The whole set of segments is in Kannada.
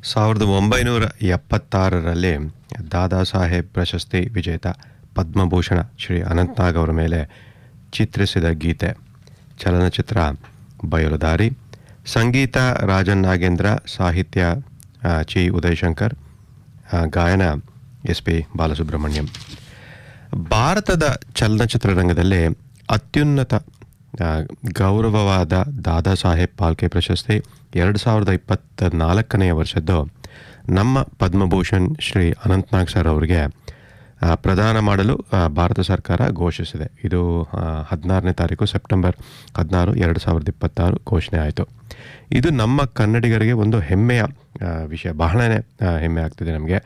1976ರಲ್ಲಿ ದಾದಾ ಸಾಹೇಬ್ ಪ್ರಶಸ್ತಿ ವಿಜೇತ ಪದ್ಮಭೂಷಣ ಶ್ರೀ ಅನಂತ್ನಾಗ್ ಅವರ ಮೇಲೆ ಚಿತ್ರಿಸಿದ ಗೀತೆ. ಚಲನಚಿತ್ರ ಬಯಲುದಾರಿ. ಸಂಗೀತ ರಾಜನ್ ನಾಗೇಂದ್ರ, ಸಾಹಿತ್ಯ ಚಿ ಉದಯಶಂಕರ್, ಗಾಯನ SP ಬಾಲಸುಬ್ರಹ್ಮಣ್ಯಂ. ಭಾರತದ ಚಲನಚಿತ್ರರಂಗದಲ್ಲಿ ಅತ್ಯುನ್ನತ ಗೌರವವಾದ ದಾದಾ ಸಾಹೇಬ್ ಫಾಲ್ಕೆ ಪ್ರಶಸ್ತಿ 2024ನೇ ವರ್ಷದ್ದು ನಮ್ಮ ಪದ್ಮಭೂಷಣ್ ಶ್ರೀ ಅನಂತ್ನಾಗ್ ಸರ್ ಅವರಿಗೆ ಪ್ರದಾನ ಮಾಡಲು ಭಾರತ ಸರ್ಕಾರ ಘೋಷಿಸಿದೆ. ಇದು 16ನೇ ತಾರೀಕು ಸೆಪ್ಟೆಂಬರ್ 16, 2026 ಘೋಷಣೆ ಆಯಿತು. ಇದು ನಮ್ಮ ಕನ್ನಡಿಗರಿಗೆ ಒಂದು ಹೆಮ್ಮೆಯ ವಿಷಯ, ಬಹಳನೇ ಹೆಮ್ಮೆ ಆಗ್ತಿದೆ ನಮಗೆ.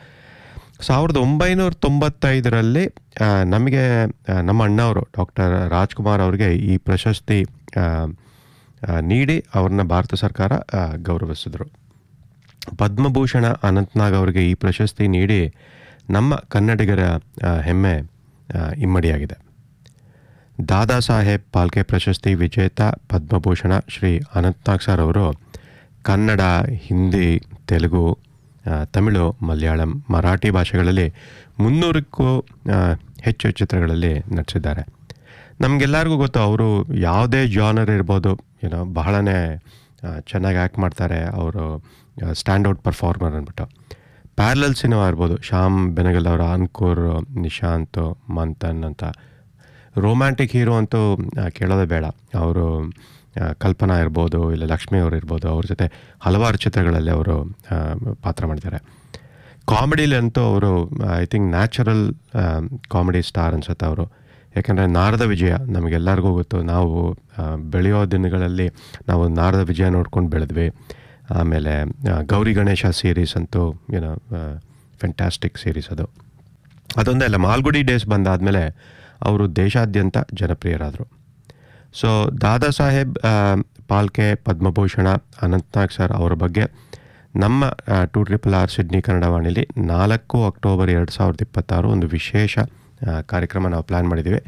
1995ರಲ್ಲಿ ನಮಗೆ ನಮ್ಮ ಅಣ್ಣವರು ಡಾಕ್ಟರ್ ರಾಜ್ಕುಮಾರ್ ಅವರಿಗೆ ಈ ಪ್ರಶಸ್ತಿ ನೀಡಿ ಅವ್ರನ್ನ ಭಾರತ ಸರ್ಕಾರ ಗೌರವಿಸಿದ್ರು. ಪದ್ಮಭೂಷಣ ಅನಂತ್ನಾಗ್ ಅವರಿಗೆ ಈ ಪ್ರಶಸ್ತಿ ನೀಡಿ ನಮ್ಮ ಕನ್ನಡಿಗರ ಹೆಮ್ಮೆ ಇಮ್ಮಡಿಯಾಗಿದೆ. ದಾದಾ ಸಾಹೇಬ್ ಫಾಲ್ಕೆ ಪ್ರಶಸ್ತಿ ವಿಜೇತ ಪದ್ಮಭೂಷಣ ಶ್ರೀ ಅನಂತ್ನಾಗ್ ಸರ್ ಅವರು ಕನ್ನಡ, ಹಿಂದಿ, ತೆಲುಗು, ತಮಿಳು, ಮಲಯಾಳಂ, ಮರಾಠಿ ಭಾಷೆಗಳಲ್ಲಿ 300ಕ್ಕೂ ಹೆಚ್ಚು ಚಿತ್ರಗಳಲ್ಲಿ ನಟಿಸಿದ್ದಾರೆ. ನಮಗೆಲ್ಲರಿಗೂ ಗೊತ್ತು, ಅವರು ಯಾವುದೇ ಜಾನರ್ ಇರ್ಬೋದು, ಬಹಳನೇ ಚೆನ್ನಾಗಿ ಆ್ಯಕ್ಟ್ ಮಾಡ್ತಾರೆ. ಅವರು ಸ್ಟ್ಯಾಂಡೌಟ್ ಪರ್ಫಾರ್ಮರ್ ಅಂದ್ಬಿಟ್ಟು. ಪ್ಯಾರಲಲ್ ಸಿನಿಮಾ ಇರ್ಬೋದು, ಶ್ಯಾಮ್ ಬೆನಗಲ್ ಅವರ ಅಂಕುರ್, ನಿಶಾಂತ್, ಮಂಥನ್ ಅಂತ. ರೊಮ್ಯಾಂಟಿಕ್ ಹೀರೋ ಅಂತೂ ಕೇಳೋದೇ ಬೇಡ. ಅವರು ಕಲ್ಪನಾ ಇರ್ಬೋದು, ಇಲ್ಲ ಲಕ್ಷ್ಮಿ ಅವರು ಇರ್ಬೋದು, ಅವ್ರ ಜೊತೆ ಹಲವಾರು ಚಿತ್ರಗಳಲ್ಲಿ ಅವರು ಪಾತ್ರ ಮಾಡಿದ್ದಾರೆ. ಕಾಮಿಡಿಲಿ ಅಂತೂ ಅವರು I think natural comedy star ಅನ್ಸುತ್ತೆ ಅವರು. ಯಾಕೆಂದರೆ ನಾರದ ವಿಜಯ ನಮಗೆಲ್ಲರಿಗೂ ಗೊತ್ತು. ನಾವು ಬೆಳೆಯೋ ದಿನಗಳಲ್ಲಿ ನಾವು ನಾರದ ವಿಜಯ ನೋಡ್ಕೊಂಡು ಬೆಳೆದ್ವಿ. ಆಮೇಲೆ ಗೌರಿ ಗಣೇಶ ಸೀರೀಸ್ ಅಂತೂ ಫ್ಯಾಂಟಾಸ್ಟಿಕ್ ಸೀರೀಸ್ ಅದು. ಅದೊಂದೇ ಅಲ್ಲ, ಮಾಲ್ಗುಡಿ ಡೇಸ್ ಬಂದಾದಮೇಲೆ ಅವರು ದೇಶಾದ್ಯಂತ ಜನಪ್ರಿಯರಾದರು. ಸೊ ದಾದಾ ಸಾಹೇಬ್ ಫಾಲ್ಕೆ ಪದ್ಮಭೂಷಣ ಅನಂತ್ನಾಗ್ ಸರ್ ಅವರ ಬಗ್ಗೆ ನಮ್ಮ 2RRR ಸಿಡ್ನಿ ಕನ್ನಡ ವಾಣಿಲಿ 4 ಅಕ್ಟೋಬರ್ 2026 ಒಂದು ವಿಶೇಷ ಕಾರ್ಯಕ್ರಮ ನಾವು ಪ್ಲ್ಯಾನ್ ಮಾಡಿದ್ದೀವಿ.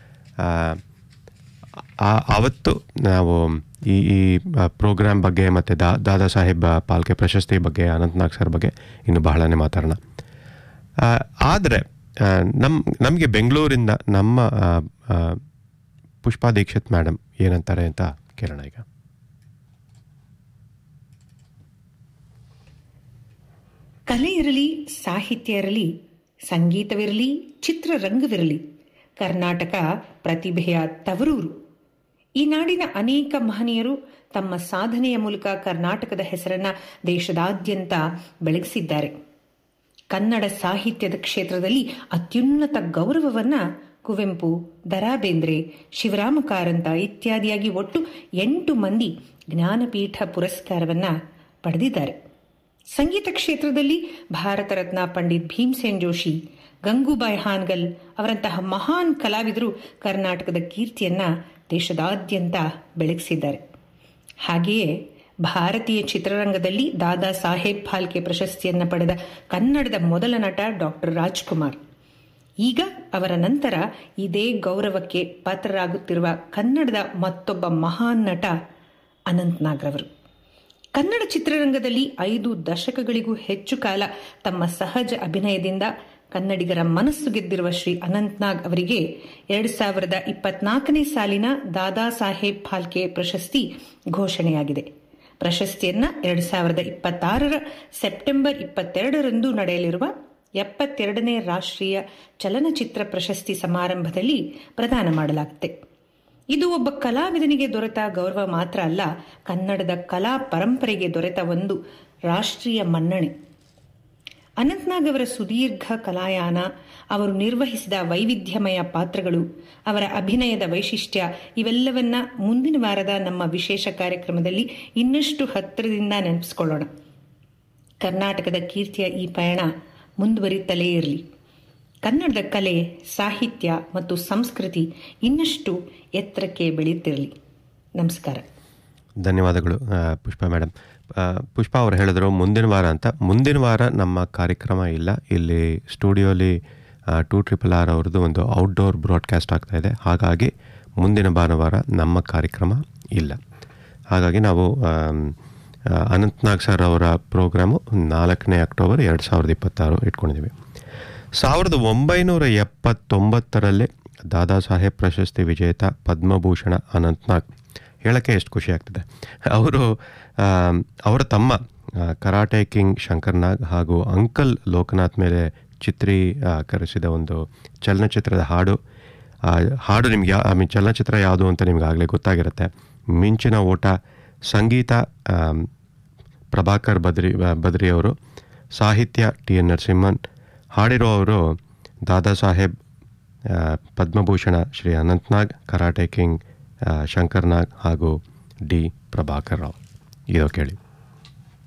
ಆವತ್ತು ನಾವು ಈ ಪ್ರೋಗ್ರಾಮ್ ಬಗ್ಗೆ ಮತ್ತು ದಾದಾ ಸಾಹೇಬ್ ಫಾಲ್ಕೆ ಪ್ರಶಸ್ತಿ ಬಗ್ಗೆ, ಅನಂತ್ನಾಗ್ ಸರ್ ಬಗ್ಗೆ ಇನ್ನು ಬಹಳನೇ ಮಾತಾಡೋಣ. ಆದರೆ ನಮಗೆ ಬೆಂಗಳೂರಿಂದ ನಮ್ಮ ಪುಷ್ಪಾ ದೀಕ್ಷಿತ್ ಮೇಡಮ್ ಏನಂತಾರೆ ಅಂತ ಕೇಳೋಣ ಈಗ. ಕಲೆ ಇರಲಿ, ಸಾಹಿತ್ಯ ಇರಲಿ, ಸಂಗೀತವಿರಲಿ, ಚಿತ್ರರಂಗವಿರಲಿ, ಕರ್ನಾಟಕ ಪ್ರತಿಭೆಯ ತವರೂರು. ಈ ನಾಡಿನ ಅನೇಕ ಮಹನೀಯರು ತಮ್ಮ ಸಾಧನೆಯ ಮೂಲಕ ಕರ್ನಾಟಕದ ಹೆಸರನ್ನ ದೇಶದಾದ್ಯಂತ ಬೆಳಗಿಸಿದ್ದಾರೆ. ಕನ್ನಡ ಸಾಹಿತ್ಯದ ಕ್ಷೇತ್ರದಲ್ಲಿ ಅತ್ಯುನ್ನತ ಗೌರವವನ್ನ ಕುವೆಂಪು, ದ.ರಾ ಬೇಂದ್ರೆ, ಶಿವರಾಮ ಕಾರಂತ ಇತ್ಯಾದಿಯಾಗಿ ಒಟ್ಟು 8 ಮಂದಿ ಜ್ಞಾನಪೀಠ ಪುರಸ್ಕಾರವನ್ನ ಪಡೆದಿದ್ದಾರೆ. ಸಂಗೀತ ಕ್ಷೇತ್ರದಲ್ಲಿ ಭಾರತ ರತ್ನ ಪಂಡಿತ್ ಭೀಮ್ಸೇನ್ ಜೋಶಿ, ಗಂಗೂಬಾಯಿ ಹಾನ್ಗಲ್ ಅವರಂತಹ ಮಹಾನ್ ಕಲಾವಿದರು ಕರ್ನಾಟಕದ ಕೀರ್ತಿಯನ್ನ ದೇಶದಾದ್ಯಂತ ಬೆಳಗಿಸಿದ್ದಾರೆ. ಹಾಗೆಯೇ ಭಾರತೀಯ ಚಿತ್ರರಂಗದಲ್ಲಿ ದಾದಾ ಸಾಹೇಬ್ ಫಾಲ್ಕೆ ಪ್ರಶಸ್ತಿಯನ್ನು ಪಡೆದ ಕನ್ನಡದ ಮೊದಲ ನಟ ಡಾಕ್ಟರ್ ರಾಜ್ಕುಮಾರ್. ಈಗ ಅವರ ನಂತರ ಇದೇ ಗೌರವಕ್ಕೆ ಪಾತ್ರರಾಗುತ್ತಿರುವ ಕನ್ನಡದ ಮತ್ತೊಬ್ಬ ಮಹಾನ್ ನಟ ಅನಂತ್ನಾಗ್ ರವರು. ಕನ್ನಡ ಚಿತ್ರರಂಗದಲ್ಲಿ 5 ದಶಕಗಳಿಗೂ ಹೆಚ್ಚು ಕಾಲ ತಮ್ಮ ಸಹಜ ಅಭಿನಯದಿಂದ ಕನ್ನಡಿಗರ ಮನಸ್ಸು ಗೆದ್ದಿರುವ ಶ್ರೀ ಅನಂತ್ನಾಗ್ ಅವರಿಗೆ 2024ನೇ ಸಾಲಿನ ದಾದಾ ಸಾಹೇಬ್ ಫಾಲ್ಕೆ ಪ್ರಶಸ್ತಿ ಘೋಷಣೆಯಾಗಿದೆ. ಪ್ರಶಸ್ತಿಯನ್ನ 2026 ಸೆಪ್ಟೆಂಬರ್ 22ರಂದು ನಡೆಯಲಿರುವ 72ನೇ ರಾಷ್ಟ್ರೀಯ ಚಲನಚಿತ್ರ ಪ್ರಶಸ್ತಿ ಸಮಾರಂಭದಲ್ಲಿ ಪ್ರದಾನ ಮಾಡಲಾಗುತ್ತೆ. ಇದು ಒಬ್ಬ ಕಲಾವಿದನಿಗೆ ದೊರೆತ ಗೌರವ ಮಾತ್ರ ಅಲ್ಲ, ಕನ್ನಡದ ಕಲಾ ಪರಂಪರೆಗೆ ದೊರೆತ ಒಂದು ರಾಷ್ಟ್ರೀಯ ಮನ್ನಣೆ. ಅನಂತ್ನಾಗ್ ಅವರ ಸುದೀರ್ಘ ಕಲಾಯಾನ, ಅವರು ನಿರ್ವಹಿಸಿದ ವೈವಿಧ್ಯಮಯ ಪಾತ್ರಗಳು, ಅವರ ಅಭಿನಯದ ವೈಶಿಷ್ಟ್ಯ ಇವೆಲ್ಲವನ್ನ ಮುಂದಿನ ವಾರದ ನಮ್ಮ ವಿಶೇಷ ಕಾರ್ಯಕ್ರಮದಲ್ಲಿ ಇನ್ನಷ್ಟು ಹತ್ತಿರದಿಂದ ನೆನಪಿಸಿಕೊಳ್ಳೋಣ. ಕರ್ನಾಟಕದ ಕೀರ್ತಿಯ ಈ ಪಯಣ ಮುಂದುವರಿತಲೇ ಇರಲಿ. ಕನ್ನಡದ ಕಲೆ, ಸಾಹಿತ್ಯ ಮತ್ತು ಸಂಸ್ಕೃತಿ ಇನ್ನಷ್ಟು ಎತ್ತರಕ್ಕೆ ಬೆಳೆಯುತ್ತಿರಲಿ. ನಮಸ್ಕಾರ. ಧನ್ಯವಾದಗಳು ಪುಷ್ಪಾ ಮೇಡಮ್. ಪುಷ್ಪಾ ಅವರು ಹೇಳಿದ್ರು ಮುಂದಿನ ವಾರ ಅಂತ. ಮುಂದಿನ ವಾರ ನಮ್ಮ ಕಾರ್ಯಕ್ರಮ ಇಲ್ಲ. ಇಲ್ಲಿ ಸ್ಟುಡಿಯೋಲಿ 2RRR ಅವ್ರದ್ದು ಒಂದು ಔಟ್ಡೋರ್ ಬ್ರಾಡ್ಕಾಸ್ಟ್ ಆಗ್ತಾ ಇದೆ. ಹಾಗಾಗಿ ಮುಂದಿನ ಭಾನುವಾರ ನಮ್ಮ ಕಾರ್ಯಕ್ರಮ ಇಲ್ಲ. ಹಾಗಾಗಿ ನಾವು ಅನಂತ್ನಾಗ್ ಸರ್ ಅವರ ಪ್ರೋಗ್ರಾಮು 4ನೇ ಅಕ್ಟೋಬರ್ 2026 ಇಟ್ಕೊಂಡಿದ್ದೀವಿ. 1979ರಲ್ಲಿ ದಾದಾ ಸಾಹೇಬ್ ಪ್ರಶಸ್ತಿ ವಿಜೇತ ಪದ್ಮಭೂಷಣ ಅನಂತ್ನಾಗ್ ಹೇಳೋಕ್ಕೆ ಎಷ್ಟು ಖುಷಿ ಆಗ್ತದೆ. ಅವರ ತಮ್ಮ ಕರಾಟೆ ಕಿಂಗ್ ಶಂಕರ್ನಾಗ್ ಹಾಗೂ ಅಂಕಲ್ ಲೋಕನಾಥ್ ಮೇಲೆ ಚಿತ್ರೀಕರಿಸಿದ ಒಂದು ಚಲನಚಿತ್ರದ ಹಾಡು ನಿಮಗೆ ಚಲನಚಿತ್ರ ಯಾವುದು ಅಂತ ನಿಮ್ಗೆ ಆಗಲೇ ಗೊತ್ತಾಗಿರುತ್ತೆ. ಮಿಂಚಿನ ಓಟ. ಸಂಗೀತ ಪ್ರಭಾಕರ್ ಬದ್ರಿ ಅವರು, ಸಾಹಿತ್ಯ ಟಿ.ಎನ್. ನರಸಿಂಹನ್. ಹಾಡಿರುವವರು ದಾದಾ ಸಾಹೇಬ್, ಪದ್ಮಭೂಷಣ ಶ್ರೀ ಅನಂತ್ನಾಗ್, ಕರಾಟೆ ಕಿಂಗ್ ಶಂಕರ್ನಾಗ್ ಹಾಗೂ ಡಿ ಪ್ರಭಾಕರ್ ರಾವ್. ಇದೋ ಕೇಳಿ.